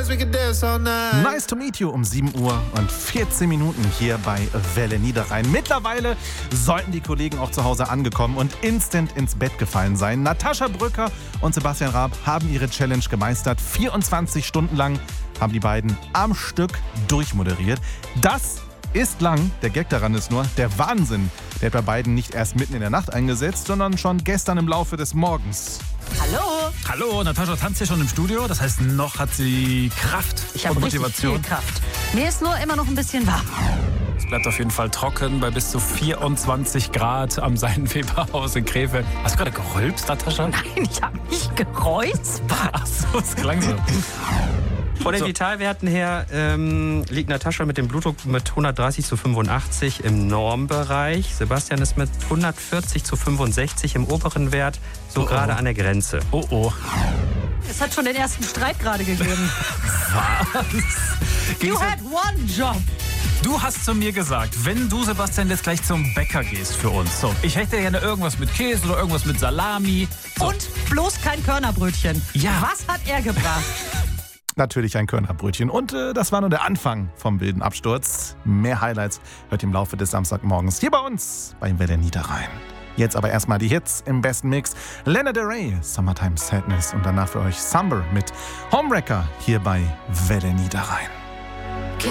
dance, we can dance all night. Nice to meet you um 7 Uhr und 14 Minuten hier bei Welle Niederrhein. Mittlerweile sollten die Kollegen auch zu Hause angekommen und instant ins Bett gefallen sein. Natascha Brücker und Sebastian Raab haben ihre Challenge gemeistert. 24 Stunden lang haben die beiden am Stück durchmoderiert. Das ist lang. Der Gag daran ist nur, der Wahnsinn, der hat bei beiden nicht erst mitten in der Nacht eingesetzt, sondern schon gestern im Laufe des Morgens. Hallo. Hallo, Natascha tanzt hier schon im Studio. Das heißt, noch hat sie Kraft Ich habe und richtig Motivation. viel Kraft. Mir ist nur immer noch ein bisschen warm. Es bleibt auf jeden Fall trocken bei bis zu 24 Grad am Seidenweberhaus in Krefeld. Hast du gerade gerülpst, Natascha? Nein, ich habe mich geräuspert. Ach so, es klang so. Von den Vitalwerten her liegt Natascha mit dem Blutdruck mit 130/85 im Normbereich. Sebastian ist mit 140/65 im oberen Wert, so gerade an der Grenze. Oh, oh. Es hat schon den ersten Streit gerade gegeben. You had one job. Du hast zu mir gesagt, wenn du, Sebastian, jetzt gleich zum Bäcker gehst für uns. So, ich hätte gerne irgendwas mit Käse oder irgendwas mit Salami. So. Und bloß kein Körnerbrötchen. Ja. Was hat er gebracht? Natürlich ein Körnerbrötchen. Und das war nur der Anfang vom wilden Absturz. Mehr Highlights hört ihr im Laufe des Samstagmorgens hier bei uns bei Welle Niederrhein. Jetzt aber erstmal die Hits im besten Mix. Lana Del Rey, Summertime Sadness und danach für euch Summer mit Homewrecker hier bei Welle Niederrhein.